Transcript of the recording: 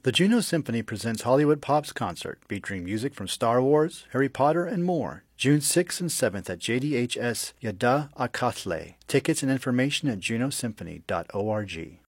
The Juno Symphony presents Hollywood Pop's concert, featuring music from Star Wars, Harry Potter, and more, June 6th and 7th at JDHS Yada Akatle. Tickets and information at junosymphony.org.